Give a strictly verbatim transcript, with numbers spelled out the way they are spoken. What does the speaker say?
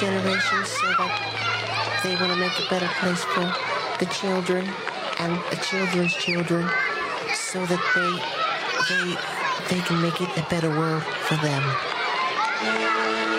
generations so that they want to make a better place for the children and the children's children so that they they they can make it a better world for them.